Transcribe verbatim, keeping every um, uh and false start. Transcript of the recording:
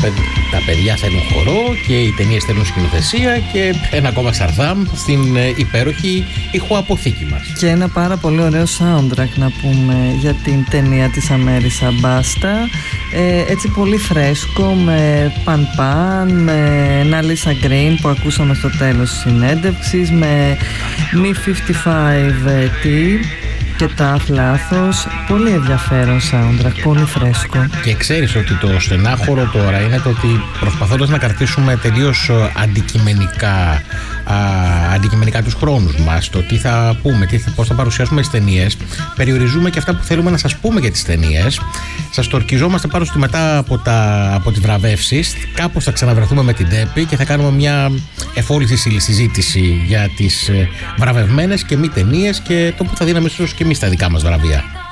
τα παιδιά θέλουν χορό και οι ταινίες θέλουν σκηνοθεσία και ένα ακόμα σαρδάμ στην υπέροχη ηχοαποθήκη μας. Και ένα πάρα πολύ ωραίο soundtrack να πούμε για την ταινία της Αμέρισα Μπάστα. Ε, έτσι πολύ φρέσκο, με Παν Παν, με Νάλισσα Γκριν που ακούσαμε στο τέλος της συνέντευξης, με μι πενήντα πέντε τι και τα λάθος. Πολύ ενδιαφέρον soundtrack, πολύ φρέσκο. Και ξέρεις ότι το στενάχωρο τώρα είναι το ότι προσπαθώντας να κρατήσουμε τελείως αντικειμενικά, α, αντικειμενικά τους χρόνους μας, το τι θα πούμε, τι, πώς θα παρουσιάσουμε τις ταινίες, περιοριζούμε και αυτά που θέλουμε να σας πούμε για τις ταινίες. Σας το ορκιζόμαστε πάνω στο μετά από, τα, από τις βραβεύσεις. Κάπως θα ξαναβρεθούμε με την Τέπη και θα κάνουμε μια εφόληση συζήτηση για τις βραβευμένες και μη ταινίες και το που θα δίναμε ίσως και εμείς τα δικά μας βραβεία.